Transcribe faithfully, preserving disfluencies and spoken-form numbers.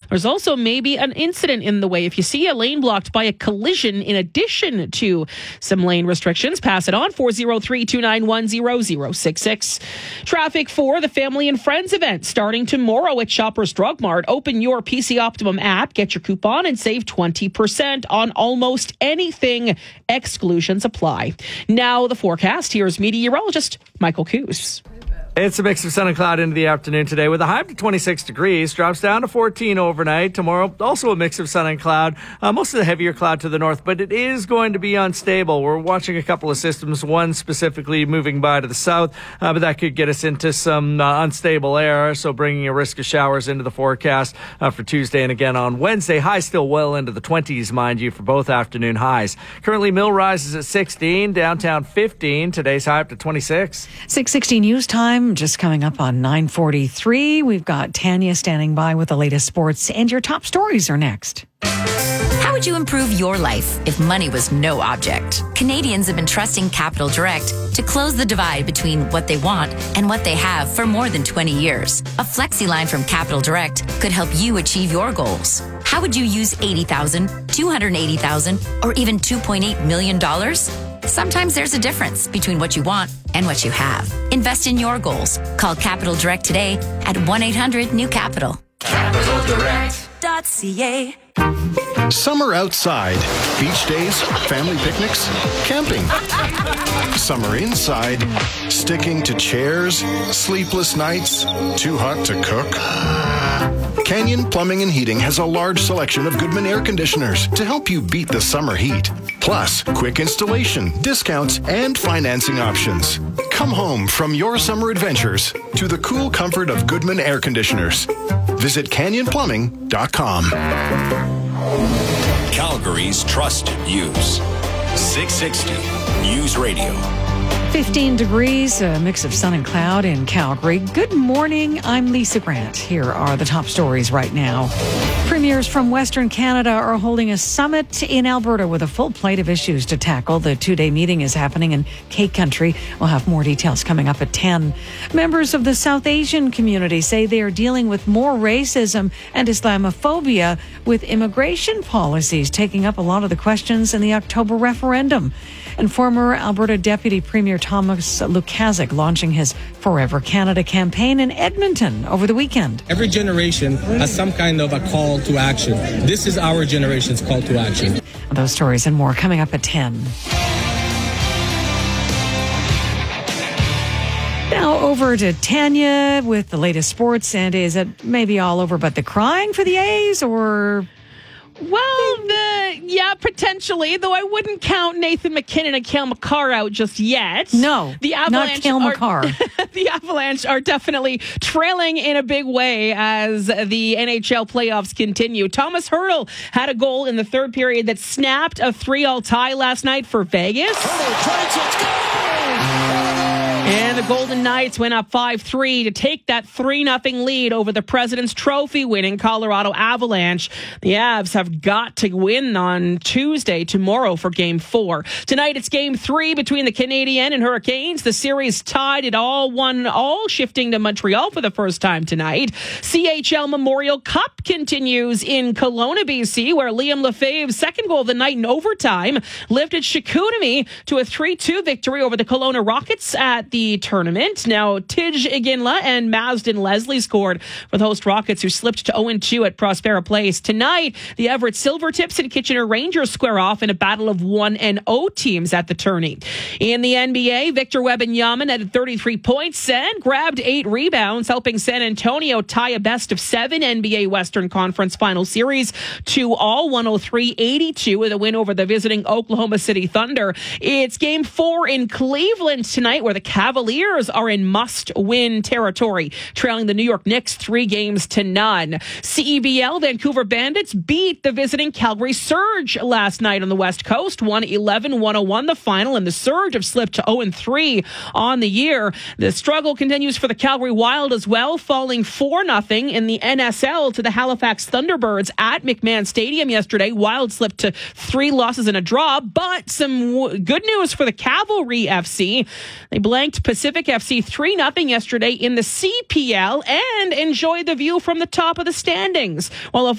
There's also maybe an incident in the way. If you see a lane blocked by a collision in addition to some lane restrictions, pass it on. four oh three, two nine one, zero zero six six. Traffic for the Family and Friends event starting tomorrow at Shoppers Drug Mart. Open your P C Optimum app, get your coupon, and save twenty percent on almost anything. Exclusions apply. Now the forecast. Here's meteorologist Michael Coos. It's a mix of sun and cloud into the afternoon today with a high up to twenty-six degrees, drops down to fourteen overnight. Tomorrow, also a mix of sun and cloud, uh, most of the heavier cloud to the north, but it is going to be unstable. We're watching a couple of systems, one specifically moving by to the south, uh, but that could get us into some uh, unstable air, so bringing a risk of showers into the forecast uh, for Tuesday and again on Wednesday. Highs still well into the twenties, mind you, for both afternoon highs. Currently, Millrise is at sixteen, downtown fifteen. Today's high up to twenty-six. six sixteen news time. Just coming up on nine forty-three. We've got Tanya standing by with the latest sports, and your top stories are next. How would you improve your life if money was no object? Canadians have been trusting Capital Direct to close the divide between what they want and what they have for more than twenty years. A flexi line from Capital Direct could help you achieve your goals. How would you use eighty thousand dollars, two hundred eighty thousand dollars, or even two point eight million dollars? Sometimes there's a difference between what you want and what you have. Invest in your goals. Call Capital Direct today at one eight hundred new capital. capital direct dot c a. Summer outside. Beach days, family picnics, camping. Summer inside. Sticking to chairs, sleepless nights, too hot to cook. Canyon Plumbing and Heating has a large selection of Goodman air conditioners to help you beat the summer heat. Plus, quick installation, discounts, and financing options. Come home from your summer adventures to the cool comfort of Goodman air conditioners. Visit canyon plumbing dot com. Calgary's trusted news. six sixty News Radio. fifteen degrees, a mix of sun and cloud in Calgary. Good morning. I'm Lisa Grant. Here are the top stories right now. Premiers from Western Canada are holding a summit in Alberta with a full plate of issues to tackle. The two-day meeting is happening in Cake Country. We'll have more details coming up at ten. Members of the South Asian community say they are dealing with more racism and Islamophobia, with immigration policies taking up a lot of the questions in the October referendum. And former Alberta Deputy Premier Thomas Lukaszuk launching his Forever Canada campaign in Edmonton over the weekend. Every generation has some kind of a call to action. This is our generation's call to action. Those stories and more coming up at ten. Now over to Tanya with the latest sports. And is it maybe all over but the crying for the A's, or... Well, the yeah, potentially, though I wouldn't count Nathan McKinnon and Cale Makar out just yet. No, the Avalanche not Cale Makar. Are, the Avalanche are definitely trailing in a big way as the N H L playoffs continue. Thomas Hertl had a goal in the third period that snapped a three-all tie last night for Vegas. And the Golden Knights went up five three to take that three nothing lead over the President's Trophy winning Colorado Avalanche. The Avs have got to win on Tuesday, tomorrow, for Game four. Tonight it's Game three between the Canadiens and Hurricanes. The series tied at all, one all, shifting to Montreal for the first time tonight. C H L Memorial Cup continues in Kelowna, B C, where Liam Lefebvre's second goal of the night in overtime lifted Chicoutimi to a three two victory over the Kelowna Rockets at the tournament. Now, Tidge Iginla and Mazden Leslie scored for the host Rockets, who slipped to oh two at Prospera Place. Tonight, the Everett Silvertips and Kitchener Rangers square off in a battle of one and oh teams at the tourney. In the N B A, Victor Wembanyama had thirty-three points and grabbed eight rebounds, helping San Antonio tie a best of seven N B A Western Conference Final Series to all, one oh three eighty-two, with a win over the visiting Oklahoma City Thunder. It's Game four in Cleveland tonight, where the Cavaliers are in must-win territory, trailing the New York Knicks three games to none. C E B L Vancouver Bandits beat the visiting Calgary Surge last night on the West Coast, one eleven one oh one the final, and the Surge have slipped to oh three on the year. The struggle continues for the Calgary Wild as well, falling four nothing in the N S L to the Halifax Thunderbirds at McMahon Stadium yesterday. Wild slipped to three losses and a draw, but some w- good news for the Cavalry F C. They blanked Pacific F C three nothing yesterday in the C P L and enjoyed the view from the top of the standings, while a